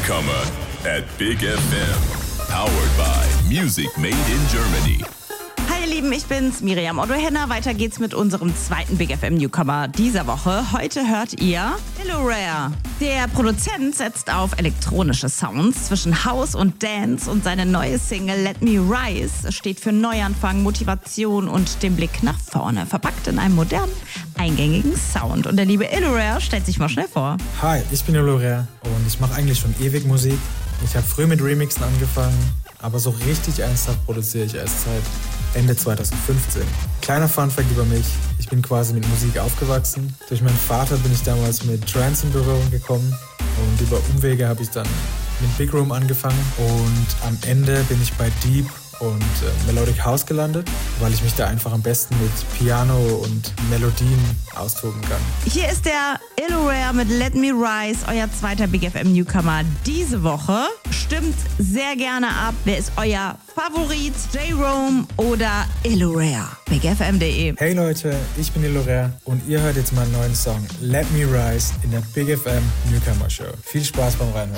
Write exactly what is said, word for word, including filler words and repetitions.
Newcomer at Big F M. Powered by Music Made in Germany. Hi ihr Lieben, ich bin's, Miriam Otto-Henner. Weiter geht's mit unserem zweiten Big F M Newcomer dieser Woche. Heute hört ihr Illorare. Der Produzent setzt auf elektronische Sounds zwischen House und Dance und seine neue Single Let Me Rise steht für Neuanfang, Motivation und den Blick nach vorne, verpackt in einem modernen, eingängigen Sound. Und der liebe Illorare stellt sich mal schnell vor. Hi, ich bin Illorare und ich mache eigentlich schon ewig Musik. Ich habe früh mit Remixen angefangen, aber so richtig ernsthaft produziere ich erst seit Ende zwanzig fünfzehn. Kleiner Funfact über mich, ich bin quasi mit Musik aufgewachsen. Durch meinen Vater bin ich damals mit Trance in Berührung gekommen und über Umwege habe ich dann mit Big Room angefangen und am Ende bin ich bei Deep und äh, Melodic House gelandet, weil ich mich da einfach am besten mit Piano und Melodien austoben kann. Hier ist der Illorare mit Let Me Rise, euer zweiter Big F M Newcomer diese Woche. Stimmt sehr gerne ab, wer ist euer Favorit, J-Rome oder Illorare? big f m punkt d e. Hey Leute, ich bin Illorare und ihr hört jetzt meinen neuen Song Let Me Rise in der Big F M Newcomer Show. Viel Spaß beim Reinhören.